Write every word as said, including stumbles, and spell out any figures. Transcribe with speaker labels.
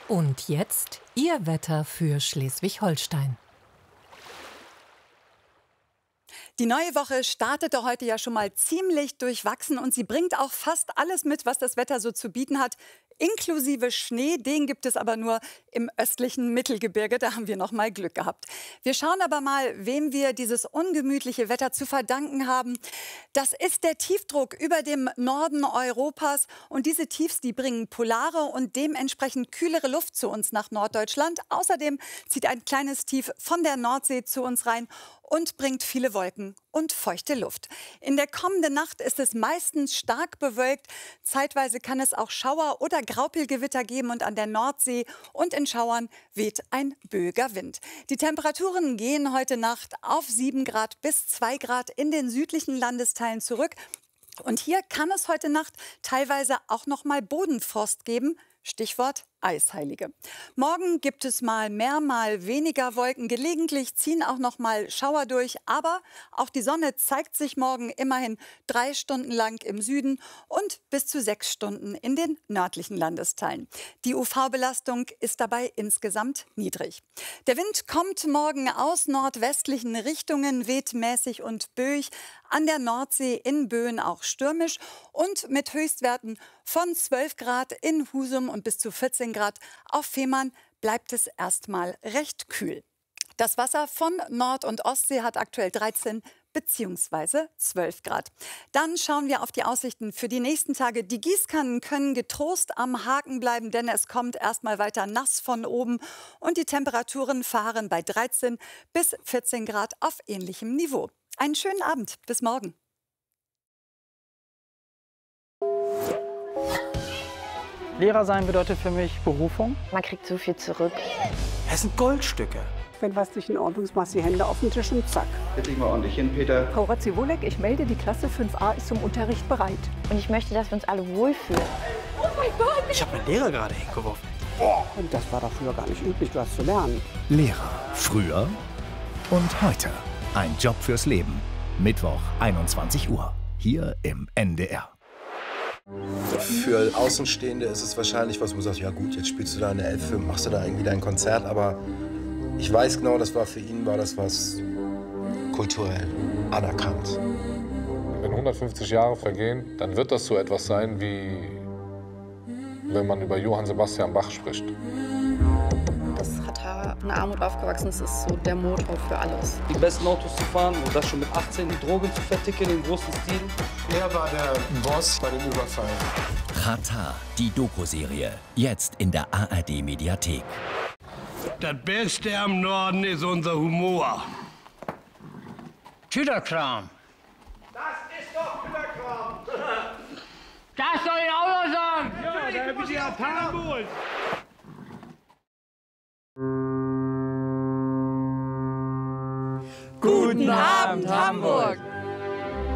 Speaker 1: Und jetzt Ihr Wetter für Schleswig-Holstein.
Speaker 2: Die neue Woche startete heute ja schon mal ziemlich durchwachsen und sie bringt auch fast alles mit, was das Wetter so zu bieten hat. Inklusive Schnee, den gibt es aber nur im östlichen Mittelgebirge. Da haben wir noch mal Glück gehabt. Wir schauen aber mal, wem wir dieses ungemütliche Wetter zu verdanken haben. Das ist der Tiefdruck über dem Norden Europas. Und diese Tiefs, die bringen polare und dementsprechend kühlere Luft zu uns nach Norddeutschland. Außerdem zieht ein kleines Tief von der Nordsee zu uns rein und bringt viele Wolken und feuchte Luft. In der kommenden Nacht ist es meistens stark bewölkt. Zeitweise kann es auch Schauer oder Graupelgewitter geben und an der Nordsee und in Schauern weht ein böiger Wind. Die Temperaturen gehen heute Nacht auf sieben Grad bis zwei Grad in den südlichen Landesteilen zurück. Und hier kann es heute Nacht teilweise auch noch mal Bodenfrost geben. Stichwort Eisheilige. Morgen gibt es mal mehr, mal weniger Wolken. Gelegentlich ziehen auch noch mal Schauer durch. Aber auch die Sonne zeigt sich morgen immerhin drei Stunden lang im Süden und bis zu sechs Stunden in den nördlichen Landesteilen. Die U V-Belastung ist dabei insgesamt niedrig. Der Wind kommt morgen aus nordwestlichen Richtungen, weht mäßig und böig. An der Nordsee in Böen auch stürmisch und mit Höchstwerten von zwölf Grad in Husum und bis zu vierzehn Grad auf Fehmarn bleibt es erstmal recht kühl. Das Wasser von Nord- und Ostsee hat aktuell dreizehn bzw. zwölf Grad. Dann schauen wir auf die Aussichten für die nächsten Tage. Die Gießkannen können getrost am Haken bleiben, denn es kommt erstmal weiter nass von oben und die Temperaturen fahren bei dreizehn bis vierzehn Grad auf ähnlichem Niveau. Einen schönen Abend. Bis morgen.
Speaker 3: Lehrer sein bedeutet für mich Berufung.
Speaker 4: Man kriegt so viel zurück.
Speaker 3: Es sind Goldstücke.
Speaker 5: Wenn was nicht in Ordnung ist, machst du die Hände auf den Tisch und zack.
Speaker 6: Setz dich mal ordentlich hin, Peter.
Speaker 7: Frau Ratziwolek, ich melde, die Klasse fünf a ist zum Unterricht bereit.
Speaker 4: Und ich möchte, dass wir uns alle wohlfühlen.
Speaker 7: Oh mein Gott!
Speaker 3: Ich habe meinen Lehrer gerade hingeworfen.
Speaker 5: Und das war doch früher gar nicht üblich, was zu lernen.
Speaker 8: Lehrer. Früher und heute. Ein Job fürs Leben. Mittwoch, einundzwanzig Uhr. Hier im N D R.
Speaker 9: Für Außenstehende ist es wahrscheinlich was, wo du sagst, ja gut, jetzt spielst du da eine Elfe, machst du da irgendwie dein Konzert, aber ich weiß genau, das war für ihn, war das was kulturell anerkannt.
Speaker 10: Wenn hundertfünfzig Jahre vergehen, dann wird das so etwas sein, wie wenn man über Johann Sebastian Bach spricht.
Speaker 11: Das Ratar in Armut aufgewachsen ist, ist so der Motor für alles.
Speaker 12: Die besten Autos zu fahren und das schon mit achtzehn, die Drogen zu verticken im großen Stil.
Speaker 13: Er war der Boss bei dem Überfall.
Speaker 8: Ratar, die Doku-Serie. Jetzt in der A R D-Mediathek.
Speaker 14: Das Beste am Norden ist unser Humor.
Speaker 15: Tüderkram.
Speaker 16: Das ist doch Tüderkram.
Speaker 15: Das soll ich auch noch sagen.
Speaker 16: Ja, da habe ich die Hamburg.
Speaker 17: Guten Abend, Hamburg!